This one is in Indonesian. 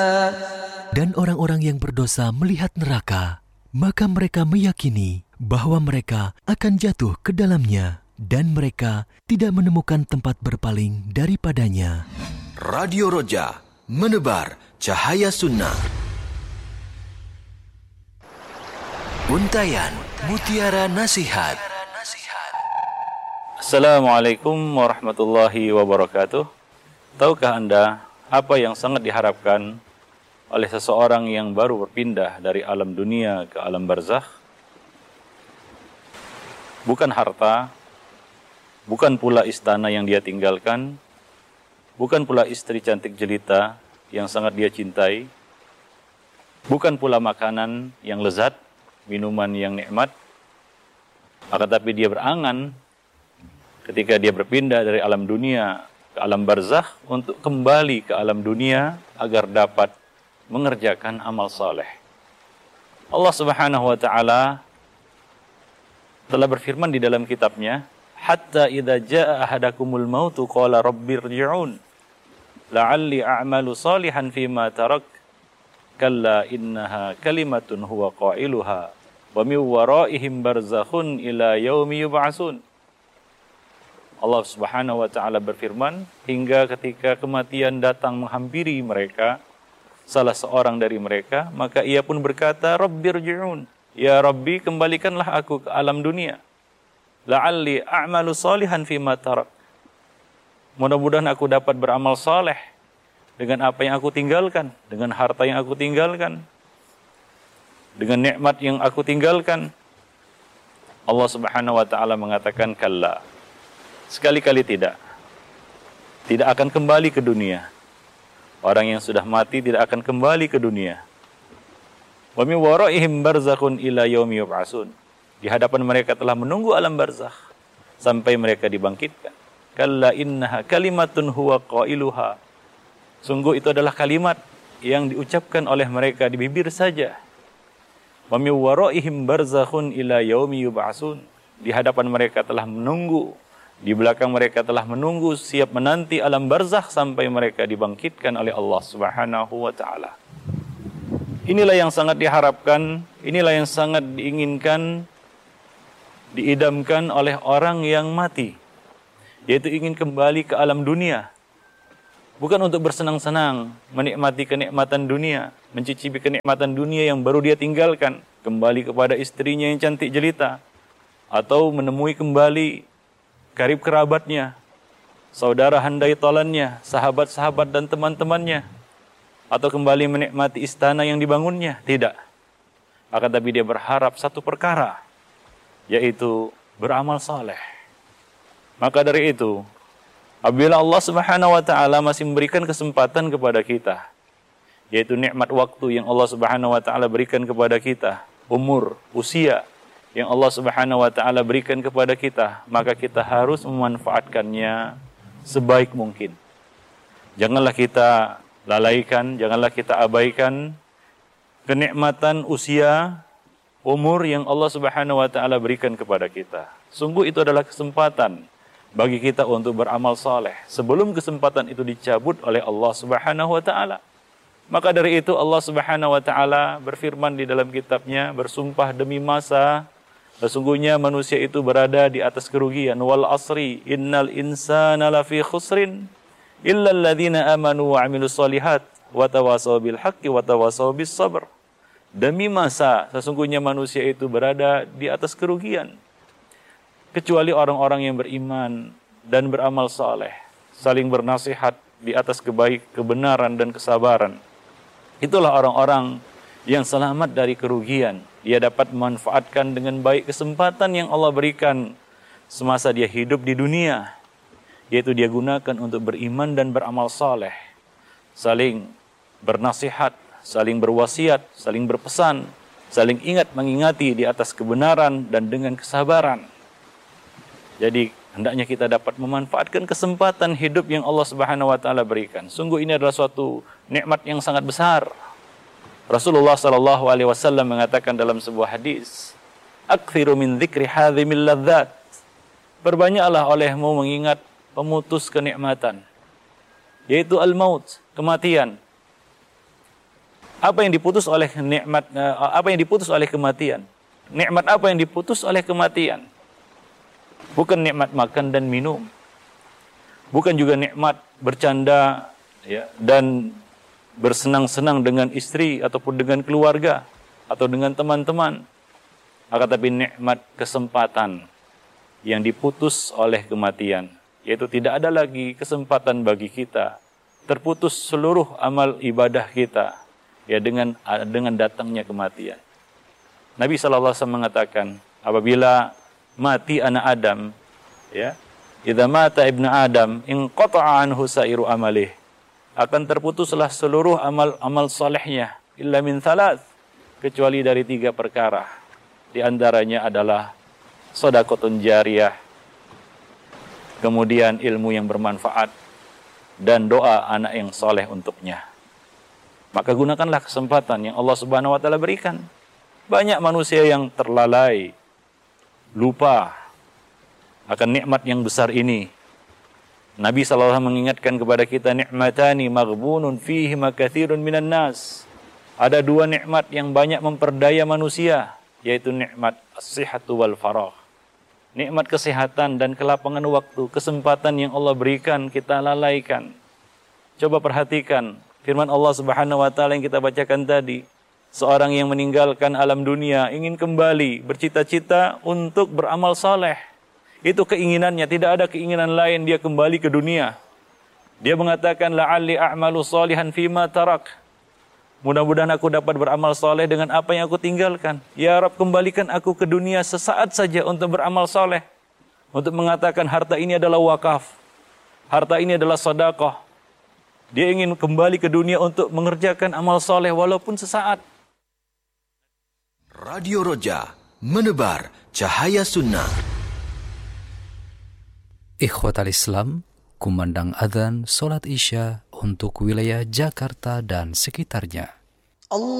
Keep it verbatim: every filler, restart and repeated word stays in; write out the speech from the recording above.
Dan orang-orang yang berdosa melihat neraka, maka mereka meyakini bahwa mereka akan jatuh ke dalamnya, dan mereka tidak menemukan tempat berpaling daripadanya. Radio Roja, menebar cahaya sunnah. Untayan Mutiara Nasihat. Assalamualaikum warahmatullahi wabarakatuh. Tahukah Anda apa yang sangat diharapkan oleh seseorang yang baru berpindah dari alam dunia ke alam barzakh? Bukan harta, bukan pula istana yang dia tinggalkan, bukan pula istri cantik jelita yang sangat dia cintai, bukan pula makanan yang lezat, minuman yang nikmat, akan tapi dia berangan ketika dia berpindah dari alam dunia ke alam barzakh untuk kembali ke alam dunia agar dapat mengerjakan amal saleh. Allah Subhanahu wa taala telah berfirman di dalam kitabnya, hatta idza jaa ahadakumul mautu qala rabbirji'un la'alli a'malu salihan fima tarak kalla innaha kalimatun huwa qailuha wa min waraihim barzakhun ila yaumi yub'atsun. Allah Subhanahu wa taala berfirman, hingga ketika kematian datang menghampiri mereka, salah seorang dari mereka, maka ia pun berkata, Rabbirji'un, ya Rabbi, kembalikanlah aku ke alam dunia. La'alli a'malu salihan fima tarak. Mudah-mudahan aku dapat beramal saleh dengan apa yang aku tinggalkan, dengan harta yang aku tinggalkan, dengan nikmat yang aku tinggalkan. Allah Subhanahu wa taala mengatakan, kalla. Sekali-kali tidak. Tidak akan kembali ke dunia. Orang yang sudah mati tidak akan kembali ke dunia. Wa min waraihim barzakhun ila yaumi yub'atsun. Di hadapan mereka telah menunggu alam barzakh sampai mereka dibangkitkan. Kalla innaha kalimatun huwa qailuha. Sungguh itu adalah kalimat yang diucapkan oleh mereka di bibir saja. Wa min waraihim barzakhun ila yaumi yub'atsun. Di hadapan mereka telah menunggu, di belakang mereka telah menunggu, siap menanti alam barzakh sampai mereka dibangkitkan oleh Allah Subhanahu wa taala. Inilah yang sangat diharapkan, inilah yang sangat diinginkan, diidamkan oleh orang yang mati, yaitu ingin kembali ke alam dunia. Bukan untuk bersenang-senang, menikmati kenikmatan dunia, mencicipi kenikmatan dunia yang baru dia tinggalkan, kembali kepada istrinya yang cantik jelita, atau menemui kembali karib kerabatnya, saudara handai tolannya, sahabat-sahabat dan teman-temannya, atau kembali menikmati istana yang dibangunnya. Tidak. Akan tapi dia berharap satu perkara, yaitu beramal saleh. Maka dari itu, apabila Allah Subhanahu wa taala masih memberikan kesempatan kepada kita, yaitu nikmat waktu yang Allah Subhanahu wa taala berikan kepada kita, umur, usia yang Allah Subhanahu wa taala berikan kepada kita, maka kita harus memanfaatkannya sebaik mungkin. Janganlah kita lalaikan, janganlah kita abaikan kenikmatan usia, umur yang Allah Subhanahu wa taala berikan kepada kita. Sungguh itu adalah kesempatan bagi kita untuk beramal saleh sebelum kesempatan itu dicabut oleh Allah Subhanahu wa taala. Maka dari itu Allah Subhanahu wa taala berfirman di dalam kitabnya, bersumpah demi masa, sesungguhnya manusia itu berada di atas kerugian. Wal asri innal insana lafi khusrin illa alladhina amanu wa amilus solihat wa tawasaw bil haqqi wa tawasaw bis sabr. Demi masa, sesungguhnya manusia itu berada di atas kerugian, kecuali orang-orang yang beriman dan beramal saleh, saling bernasihat di atas kebaik, kebenaran dan kesabaran. Itulah orang-orang yang selamat dari kerugian. Dia dapat memanfaatkan dengan baik kesempatan yang Allah berikan semasa dia hidup di dunia, yaitu dia gunakan untuk beriman dan beramal saleh, saling bernasihat, saling berwasiat, saling berpesan, saling ingat mengingati di atas kebenaran dan dengan kesabaran. Jadi hendaknya kita dapat memanfaatkan kesempatan hidup yang Allah Subhanahu wa taala berikan. Sungguh ini adalah suatu nikmat yang sangat besar. Rasulullah sallallahu alaihi wasallam mengatakan dalam sebuah hadis, "Aktsiru min dzikri hadzimil ladzat." Perbanyaklah olehmu mengingat pemutus kenikmatan, yaitu al-maut, kematian. Apa yang diputus oleh nikmat, apa yang diputus oleh kematian? Nikmat apa yang diputus oleh kematian? Bukan nikmat makan dan minum. Bukan juga nikmat bercanda ya, dan bersenang-senang dengan istri ataupun dengan keluarga atau dengan teman-teman. Akan tapi nikmat kesempatan yang diputus oleh kematian, yaitu tidak ada lagi kesempatan bagi kita, terputus seluruh amal ibadah kita ya dengan dengan datangnya kematian. Nabi sallallahu alaihi wasallam mengatakan, apabila mati anak Adam, ya, idza mata ibnu Adam inqata'a anhu sa'iru amalih, akan terputuslah seluruh amal-amal salehnya illa min thalath, kecuali dari tiga perkara. Di antaranya adalah shadaqatun jariyah, kemudian ilmu yang bermanfaat, dan doa anak yang soleh untuknya. Maka gunakanlah kesempatan yang Allah Subhanahu wa taala berikan. Banyak manusia yang terlalai, lupa akan nikmat yang besar ini. Nabi sallallahu alaihi wasallam mengingatkan kepada kita, nikmatani maghbunun fihi makatsirun minan nas. Ada dua nikmat yang banyak memperdaya manusia, yaitu nikmat as-sihhatu wal faragh. Nikmat kesehatan dan kelapangan waktu, kesempatan yang Allah berikan kita lalaikan. Coba perhatikan firman Allah Subhanahu wa taala yang kita bacakan tadi. Seorang yang meninggalkan alam dunia ingin kembali, bercita-cita untuk beramal saleh. Itu keinginannya, tidak ada keinginan lain dia kembali ke dunia. Dia mengatakan la'alli a'malu salihan fima tarak. Mudah-mudahan aku dapat beramal saleh dengan apa yang aku tinggalkan. Ya Rabb, kembalikan aku ke dunia sesaat saja untuk beramal saleh. Untuk mengatakan harta ini adalah wakaf. Harta ini adalah sedekah. Dia ingin kembali ke dunia untuk mengerjakan amal saleh walaupun sesaat. Radio Roja, menebar cahaya sunnah. Ikhwatal Islam, kumandang adzan salat Isya untuk wilayah Jakarta dan sekitarnya. Allah